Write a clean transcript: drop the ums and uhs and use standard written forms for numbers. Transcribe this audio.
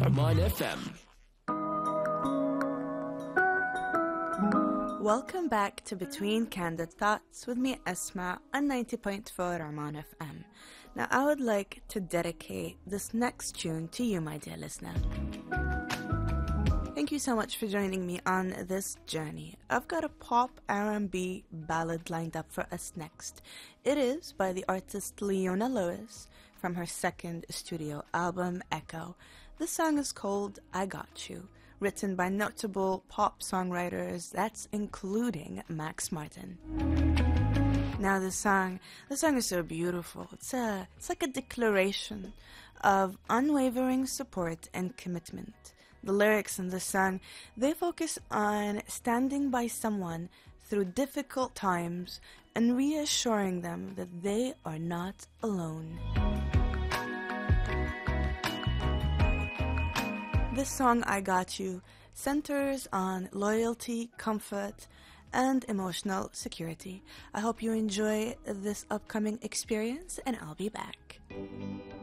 Arman FM. Welcome back to Between Candid Thoughts with me, Esma, on 90.4 Arman FM. Now, I would like to dedicate this next tune to you, my dear listener. Thank you so much for joining me on this journey. I've got a pop R&B ballad lined up for us next. It is by the artist Leona Lewis from her second studio album, Echo. The song is called I Got You, written by notable pop songwriters, that's including Max Martin. Now the song is so beautiful. It's like a declaration of unwavering support and commitment. The lyrics in the song, they focus on standing by someone through difficult times and reassuring them that they are not alone. This song, I Got You, centers on loyalty, comfort, and emotional security. I hope you enjoy this upcoming experience, and I'll be back.